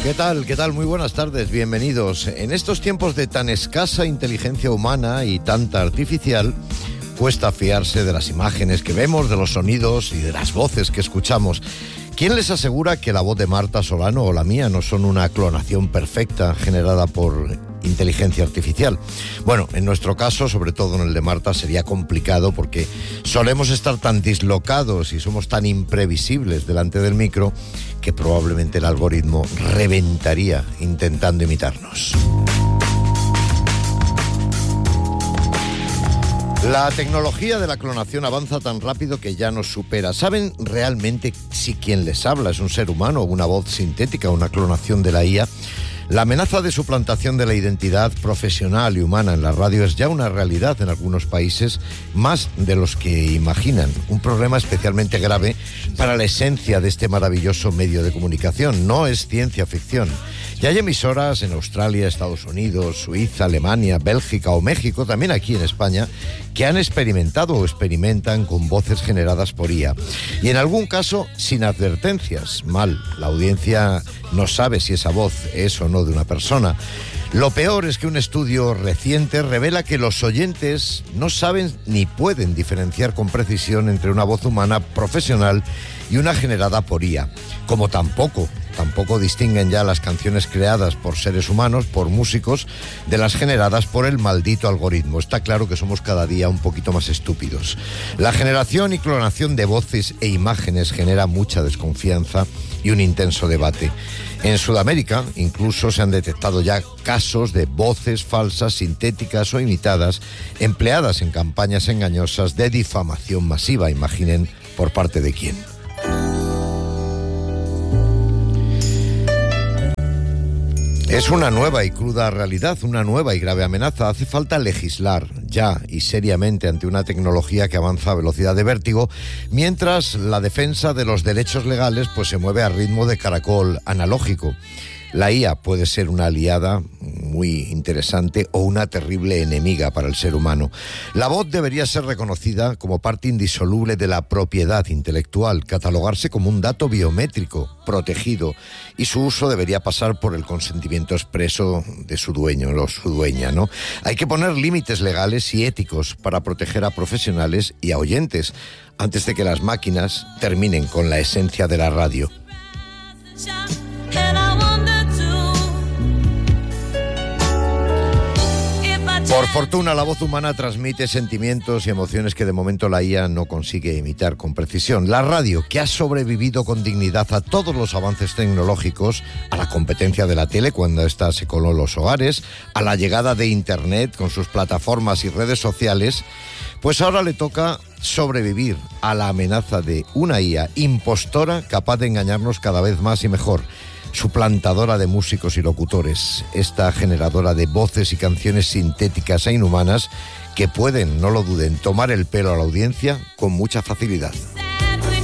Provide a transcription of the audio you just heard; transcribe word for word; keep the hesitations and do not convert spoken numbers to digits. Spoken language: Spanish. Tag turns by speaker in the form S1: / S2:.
S1: ¿Qué tal? ¿Qué tal? Muy buenas tardes, bienvenidos. En estos tiempos de tan escasa inteligencia humana y tanta artificial, cuesta fiarse de las imágenes que vemos, de los sonidos y de las voces que escuchamos. ¿Quién les asegura que la voz de Marta Solano o la mía no son una clonación perfecta generada por inteligencia artificial? Bueno, en nuestro caso, sobre todo en el de Marta, sería complicado porque solemos estar tan dislocados y somos tan imprevisibles delante del micro que probablemente el algoritmo reventaría intentando imitarnos. La tecnología de la clonación avanza tan rápido que ya nos supera. ¿Saben realmente si quien les habla es un ser humano o una voz sintética o una clonación de la I A? La amenaza de suplantación de la identidad profesional y humana en la radio es ya una realidad en algunos países, más de los que imaginan. Un problema especialmente grave para la esencia de este maravilloso medio de comunicación. No es ciencia ficción. Ya hay emisoras en Australia, Estados Unidos, Suiza, Alemania, Bélgica o México, también aquí en España, que han experimentado o experimentan con voces generadas por I A. Y en algún caso, sin advertencias. Mal, la audiencia no sabe si esa voz es o no de una persona. Lo peor es que un estudio reciente revela que los oyentes no saben ni pueden diferenciar con precisión entre una voz humana profesional y una generada por I A. Como tampoco, tampoco distinguen ya las canciones creadas por seres humanos, por músicos, de las generadas por el maldito algoritmo. Está claro que somos cada día un poquito más estúpidos. La generación y clonación de voces e imágenes genera mucha desconfianza y un intenso debate. En Sudamérica incluso se han detectado ya casos de voces falsas, sintéticas o imitadas, empleadas en campañas engañosas de difamación masiva. Imaginen por parte de quién. Es una nueva y cruda realidad, una nueva y grave amenaza. Hace falta legislar ya y seriamente ante una tecnología que avanza a velocidad de vértigo, mientras la defensa de los derechos legales pues se mueve a ritmo de caracol analógico. La I A puede ser una aliada muy interesante o una terrible enemiga para el ser humano. La voz debería ser reconocida como parte indisoluble de la propiedad intelectual, catalogarse como un dato biométrico protegido, y su uso debería pasar por el consentimiento expreso de su dueño o su dueña, ¿no? Hay que poner límites legales y éticos para proteger a profesionales y a oyentes antes de que las máquinas terminen con la esencia de la radio. Por fortuna, la voz humana transmite sentimientos y emociones que de momento la I A no consigue imitar con precisión. La radio, que ha sobrevivido con dignidad a todos los avances tecnológicos, a la competencia de la tele cuando ésta se coló en los hogares, a la llegada de Internet con sus plataformas y redes sociales, pues ahora le toca sobrevivir a la amenaza de una I A impostora capaz de engañarnos cada vez más y mejor. Suplantadora de músicos y locutores, esta generadora de voces y canciones sintéticas e inhumanas que pueden, no lo duden, tomar el pelo a la audiencia con mucha facilidad.